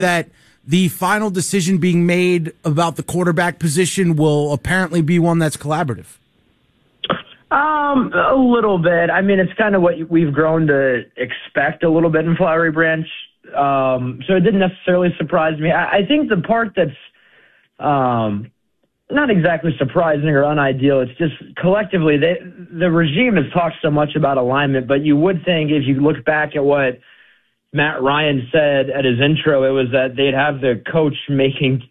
that the final decision being made about the quarterback position will apparently be one that's collaborative? A little bit. I mean, it's kind of what we've grown to expect a little bit in Flowery Branch. So it didn't necessarily surprise me. I think the part that's not exactly surprising or unideal, it's just collectively, the regime has talked so much about alignment, but you would think if you look back at what Matt Ryan said at his intro, it was that they'd have the coach making,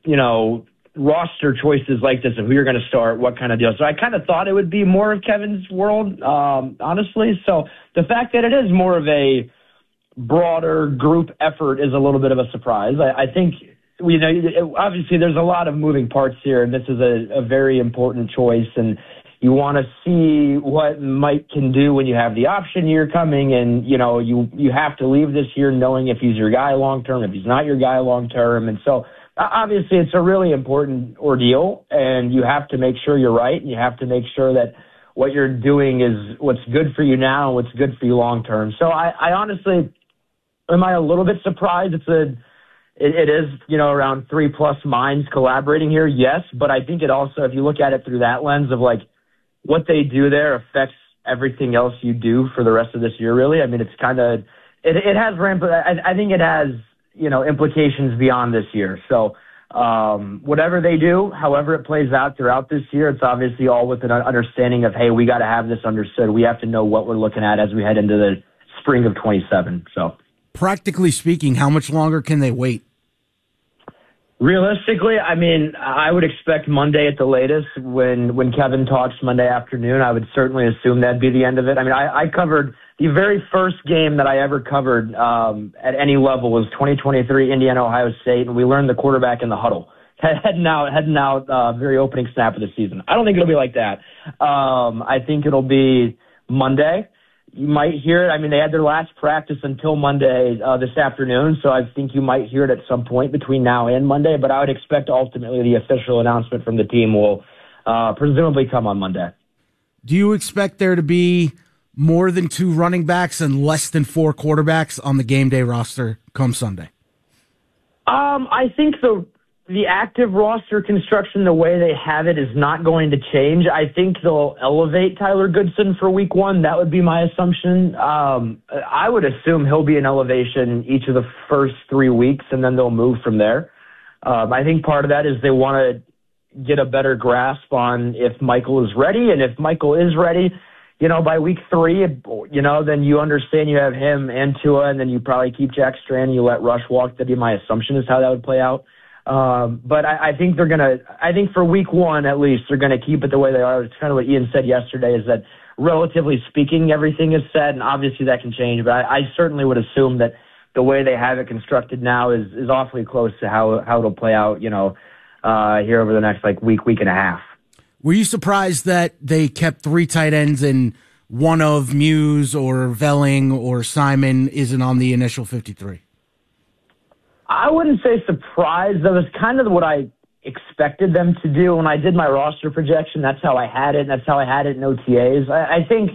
roster choices like this of who you're going to start, what kind of deal. So I kind of thought it would be more of Kevin's world, honestly. So the fact that it is more of a broader group effort is a little bit of a surprise. I think, obviously there's a lot of moving parts here, and this is a very important choice, and you want to see what Mike can do when you have the option year coming, and, you have to leave this year knowing if he's your guy long-term, if he's not your guy long-term. And so obviously it's a really important ordeal, and you have to make sure you're right, and you have to make sure that what you're doing is what's good for you now and what's good for you long-term. So I honestly, am I a little bit surprised? It is, around 3+ minds collaborating here, yes, but I think it also, if you look at it through that lens of like what they do there affects everything else you do for the rest of this year, really. I mean, it's kind of, it has I think it has, implications beyond this year. So whatever they do, however it plays out throughout this year, it's obviously all with an understanding of, hey, we got to have this understood. We have to know what we're looking at as we head into the spring of 27. So practically speaking, how much longer can they wait? Realistically, I mean, I would expect Monday at the latest. When Kevin talks Monday afternoon, I would certainly assume that'd be the end of it. I mean, I covered the very first game that I ever covered at any level was 2023 Indiana-Ohio State, and we learned the quarterback in the huddle, heading out, very opening snap of the season. I don't think it'll be like that. I think it'll be Monday. You might hear it. I mean, they had their last practice until Monday this afternoon, so I think you might hear it at some point between now and Monday, but I would expect ultimately the official announcement from the team will presumably come on Monday. Do you expect there to be more than 2 running backs and less than 4 quarterbacks on the game day roster come Sunday? I think the active roster construction, the way they have it, is not going to change. I think they'll elevate Tyler Goodson for week 1. That would be my assumption. I would assume he'll be an elevation each of the first 3 weeks, and then they'll move from there. I think part of that is they want to get a better grasp on if Michael is ready, and if Michael is ready, by week 3, then you understand you have him and Tua, and then you probably keep Jack Strand, you let Rush walk. That'd be my assumption is how that would play out. But I think I think for week 1, at least, they're going to keep it the way they are. It's kind of what Ian said yesterday, is that relatively speaking, everything is set, and obviously that can change. But I certainly would assume that the way they have it constructed now is awfully close to how it'll play out, here over the next week and a half. Were you surprised that they kept 3 tight ends and one of Muse or Velling or Simon isn't on the initial 53? I wouldn't say surprised. That was kind of what I expected them to do when I did my roster projection. That's how I had it, and that's how I had it in OTAs. I think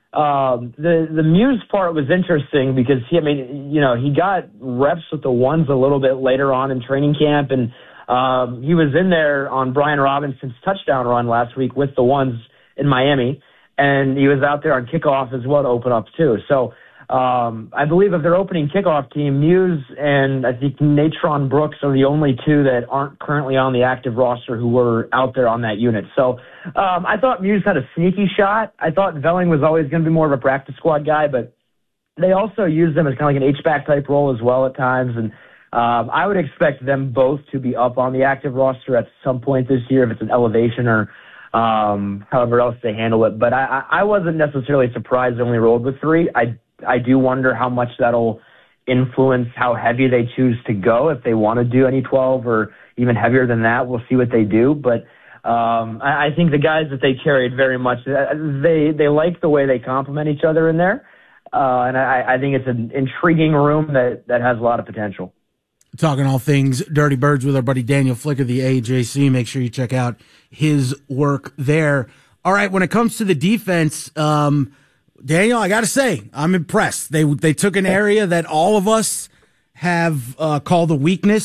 the Muse part was interesting because he got reps with the ones a little bit later on in training camp, and he was in there on Brian Robinson's touchdown run last week with the ones in Miami, and he was out there on kickoff as well to open up too. So I believe of their opening kickoff team, Muse and I think Natron Brooks are the only 2 that aren't currently on the active roster who were out there on that unit. So I thought Muse had a sneaky shot. I thought Velling was always going to be more of a practice squad guy, but they also use them as kind of like an H-back type role as well at times. And I would expect them both to be up on the active roster at some point this year, if it's an elevation or however else they handle it. But I wasn't necessarily surprised they only rolled with 3. I do wonder how much that'll influence how heavy they choose to go. If they want to do any 12 or even heavier than that, we'll see what they do. But I think the guys that they carried very much, they like the way they complement each other in there. And I think it's an intriguing room that has a lot of potential. Talking all things Dirty Birds with our buddy Daniel Flicker, the AJC. Make sure you check out his work there. All right, when it comes to the defense, Daniel, I got to say, I'm impressed. They took an area that all of us have called a weakness